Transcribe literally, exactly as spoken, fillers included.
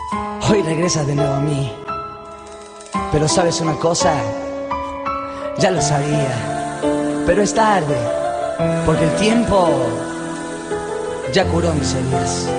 Hoy regresas de nuevo a mí. Pero sabes una cosa, ya lo sabía, pero es tarde, porque el tiempo ya curó mis heridas.